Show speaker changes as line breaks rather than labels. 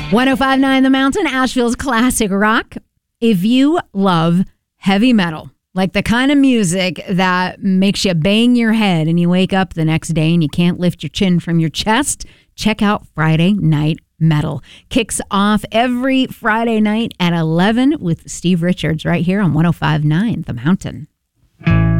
105.9 The Mountain, Asheville's classic rock. If you love heavy metal, like the kind of music that makes you bang your head and you wake up the next day and you can't lift your chin from your chest, check out Friday Night Metal. Kicks off every Friday night at 11 with Steve Richards right here on 105.9 The Mountain.